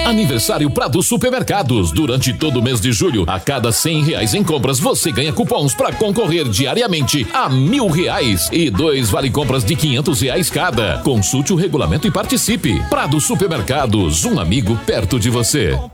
Aniversário Prado Supermercados. Durante todo o mês de julho, a cada R$100 em compras, você ganha cupons para concorrer diariamente a R$1.000 e 2 vale compras de R$500 cada. Consulte o regulamento e participe. Prado Supermercados, um amigo perto de você.